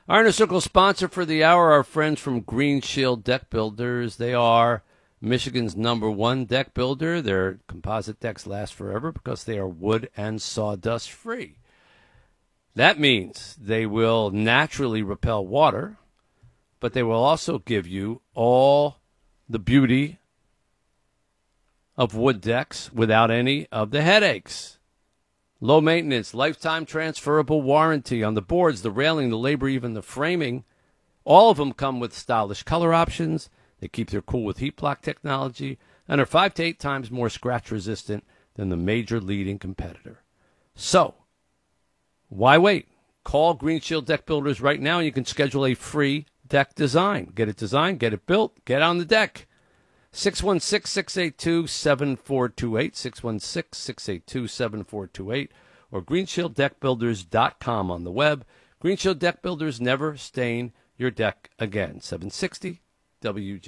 Our Inner Circle sponsor for the hour, our friends from Green Shield Deck Builders. They are Michigan's #1 deck builder. Their composite decks last forever because they are wood and sawdust free. That means they will naturally repel water, but they will also give you all the beauty of wood decks without any of the headaches. Low maintenance, lifetime transferable warranty on the boards, the railing, the labor, even the framing. All of them come with stylish color options. They keep their cool with heat block technology and are 5 to 8 times more scratch resistant than the major leading competitor. So, why wait? Call Green Shield Deck Builders right now and you can schedule a free deck design. Get it designed, get it built, get on the deck. 616-682-7428, 616-682-7428, or greenshielddeckbuilders.com on the web. Green Shield Deck Builders, never stain your deck again. 760 WJ.